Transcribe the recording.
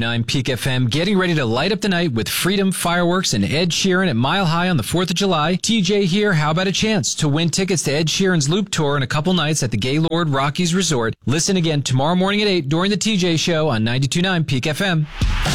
92.9 Peak FM, getting ready to light up the night with Freedom Fireworks and Ed Sheeran at Mile High on the 4th of July. TJ here. How about a chance to win tickets to Ed Sheeran's Loop Tour in a couple nights at the Gaylord Rockies Resort? Listen again tomorrow morning at 8 during the TJ Show on 92.9 Peak FM.